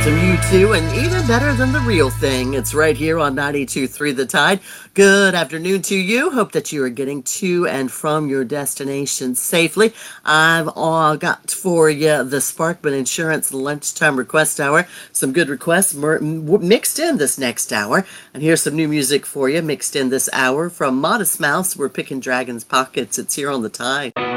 some U2 and even better than the real thing. It's right here on 92.3 The Tide. Good afternoon to you. Hope that you are getting to and from your destination safely. I've got for you the Sparkman Insurance Lunchtime Request Hour. Some good requests mixed in this next hour. And here's some new music for you mixed in this hour from Modest Mouse. We're picking Dragon's Pockets. It's here on The Tide.